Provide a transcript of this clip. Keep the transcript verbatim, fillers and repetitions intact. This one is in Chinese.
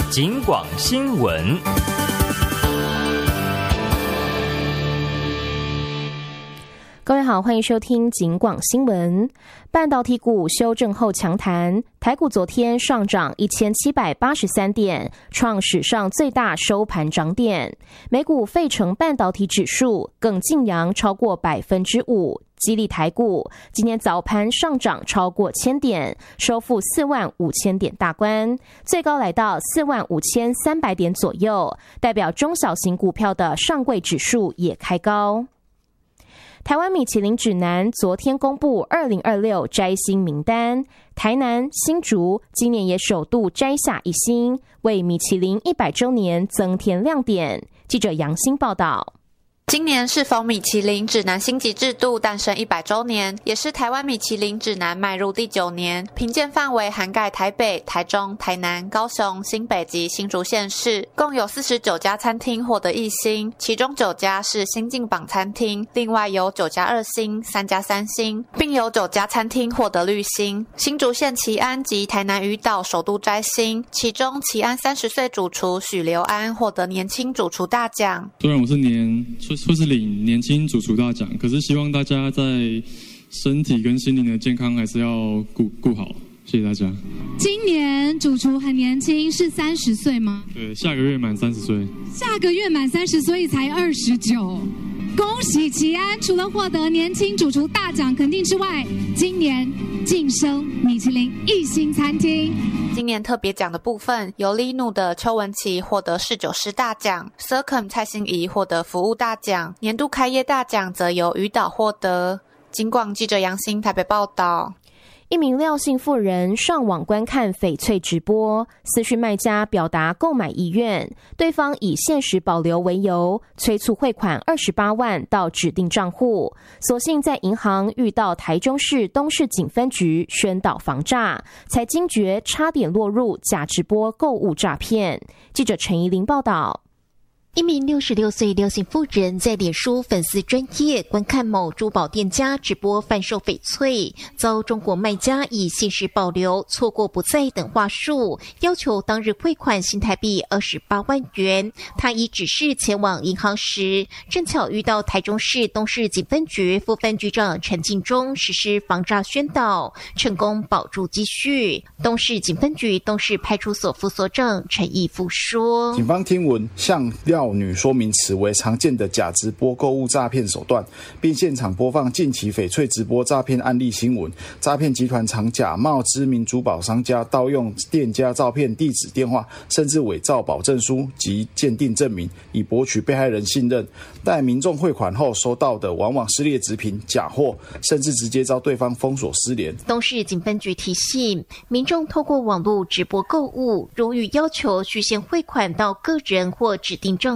警广新闻。 各位好，欢迎收听警广新闻。半导体股修正后强弹，台股昨天上涨一千七百八十三点，创史上最大收盘涨点。美股费城半导体指数更劲扬超过百分之五，激励台股今天早盘上涨超过千点，收复四万五千点大关，最高来到四万五千三百点左右，代表中小型股票的上柜指数也开高。台湾米其林指南昨天公布二零二六摘星名单，台南、新竹今年也首度摘下一星，为米其林一百周年增添亮点。记者杨欣报道。 今年适逢米其林指南星级制度诞生一百周年，也是台湾米其林指南迈入第九年，评鉴范围涵盖台北、台中、台南、高雄、新北及新竹县市，共有四十九家餐厅获得一星，其中九家是新进榜餐厅，另外有九家二星、三家三星，并有九家餐厅获得绿星。新竹县旗安及台南渔岛首度摘星，其中旗安三十岁主厨许留安获得年轻主厨大奖。 虽然我是年说是领年轻主厨大奖，可是希望大家在身体跟心灵的健康还是要顾顾好，谢谢大家。 今年主厨很年轻，是三十岁吗？ 对，下个月满三十岁。 下个月满三十，所以才二十九。恭喜齐安，除了获得年轻主厨大奖肯定之外，今年晋升米其林一星餐厅。 今年特别奖的部分，由 Linu 的邱文琪获得侍酒师大奖 ，Circum 蔡欣怡获得服务大奖，年度开业大奖则由渔岛获得。警广记者杨欣台北报道。 一名廖姓妇人上网观看翡翠直播，私讯卖家表达购买意愿，对方以限时保留为由，催促汇款二十八万到指定账户，所幸在银行遇到台中市东市警分局宣导防诈，才惊觉差点落入假直播购物诈骗。记者陈怡玲报道。 一名六十六岁廖姓妇人在脸书粉丝专页观看某珠宝店家直播贩售翡翠，遭中国卖家以限时保留、错过不再等话术，要求当日汇款新台币二十八万元。他已指示前往银行时，正巧遇到台中市东市警分局副分局长陈进忠实施防诈宣导，成功保住积蓄。东市警分局东市派出所副所长陈义富说：“ 警方听闻向廖女说明此为常见的假直播购物诈骗手段，并现场播放近期翡翠直播诈骗案例新闻。诈骗集团常假冒知名珠宝商家，盗用店家照片、地址、电话，甚至伪造保证书及鉴定证明，以博取被害人信任。待民众汇款后收到的往往是劣质品、假货，甚至直接遭对方封锁失联。” 东市警分局提醒民众，透过网络直播购物，如遇要求需先汇款到个人或指定账